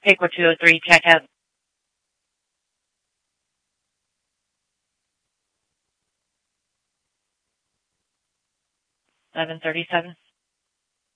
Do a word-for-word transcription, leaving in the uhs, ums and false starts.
Paycor two oh three, check out. seven thirty-seven.